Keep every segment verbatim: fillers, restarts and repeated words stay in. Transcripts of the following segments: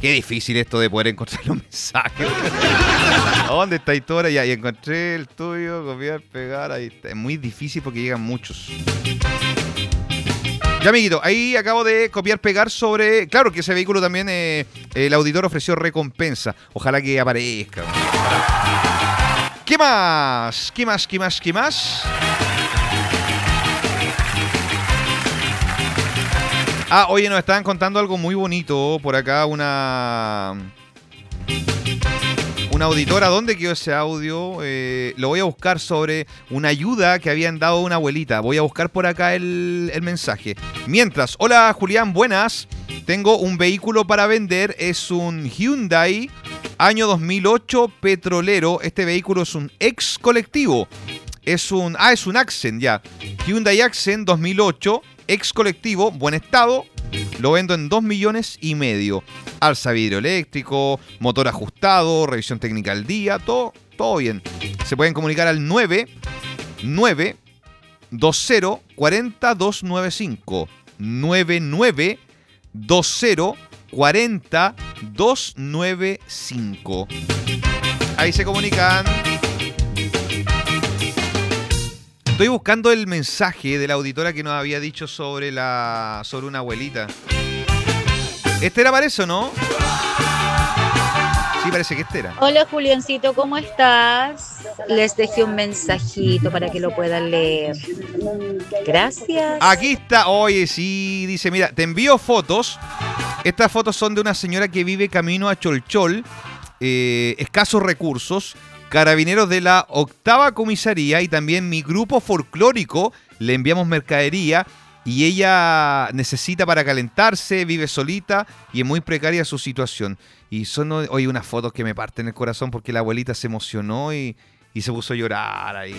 Qué difícil esto de poder encontrar los mensajes. ¿Dónde está Hitora? Ya, y encontré el tuyo, copiar, pegar, ahí está. Es muy difícil porque llegan muchos. Ya, amiguito, ahí acabo de copiar, pegar sobre... Claro que ese vehículo también, eh, el auditor ofreció recompensa. Ojalá que aparezca. ¿Qué más? ¿Qué más? ¿Qué más? ¿Qué más? Ah, oye, nos estaban contando algo muy bonito. Por acá una... Una auditora. ¿Dónde quedó ese audio? Eh, lo voy a buscar sobre una ayuda que habían dado a una abuelita. Voy a buscar por acá el, el mensaje. Mientras, hola Julián, buenas. Tengo un vehículo para vender. Es un Hyundai año dos mil ocho petrolero. Este vehículo es un ex colectivo. Es un... Ah, es un Accent ya. Hyundai Accent dos mil ocho. Ex colectivo, buen estado. Lo vendo en dos millones y medio. Alza vidrio eléctrico, motor ajustado, revisión técnica al día, todo, todo bien. Se pueden comunicar al nueve nueve dos cero cuatro cero dos nueve cinco. nueve nueve dos cero cuatro cero dos nueve cinco. Ahí se comunican. Estoy buscando el mensaje de la auditora que nos había dicho sobre la sobre una abuelita. ¿Este era para eso, no? Sí, parece que este era. Hola Juliancito, ¿cómo estás? Les dejé un mensajito para que lo puedan leer. Gracias. Aquí está. Oye, sí, dice, mira, te envío fotos. Estas fotos son de una señora que vive camino a Cholchol. Eh, escasos recursos. Carabineros de la octava comisaría y también mi grupo folclórico le enviamos mercadería y ella necesita para calentarse, vive solita y es muy precaria su situación. Y son hoy unas fotos que me parten el corazón porque la abuelita se emocionó y, y se puso a llorar ahí.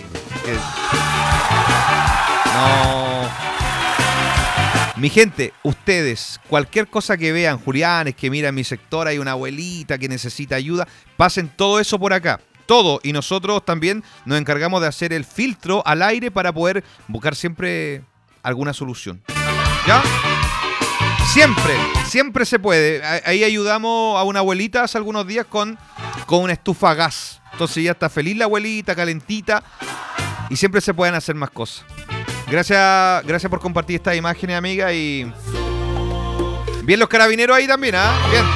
No. Mi gente, ustedes, cualquier cosa que vean, Julián, es que mira en mi sector hay una abuelita que necesita ayuda, pasen todo eso por acá. Todo, y nosotros también nos encargamos de hacer el filtro al aire para poder buscar siempre alguna solución. ¿Ya? Siempre, siempre se puede. Ahí ayudamos a una abuelita hace algunos días con, con una estufa a gas. Entonces ya está feliz la abuelita, calentita, y siempre se pueden hacer más cosas. Gracias, gracias por compartir estas imágenes, amiga, y bien los carabineros ahí también, ¿ah? ¿eh? Bien.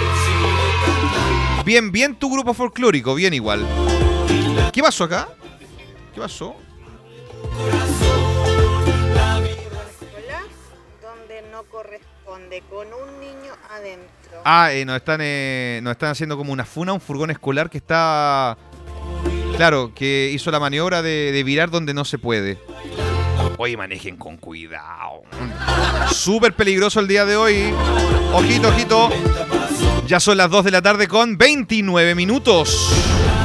Bien, bien tu grupo folclórico, bien igual. ¿Qué pasó acá? ¿Qué pasó? Donde no corresponde, con un niño adentro. Ah, eh, nos están, eh, nos están haciendo como una funa, un furgón escolar que está... Claro, que hizo la maniobra de, de virar donde no se puede. Oye, manejen con cuidado. Súper peligroso el día de hoy. Ojito, ojito. Ya son las dos de la tarde con veintinueve minutos.